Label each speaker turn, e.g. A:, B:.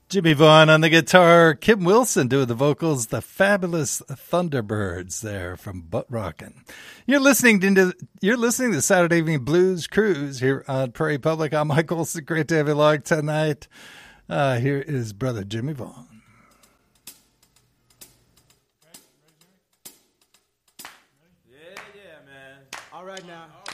A: Jimmy Vaughn on the guitar, Kim Wilson doing the vocals, the fabulous Thunderbirds there from Butt Rockin'. You're listening to Saturday Evening Blues Cruise here on Prairie Public. I'm Mike Olson. Great to have you along tonight. Here is Brother Jimmy Vaughn.
B: Yeah, man. All right now.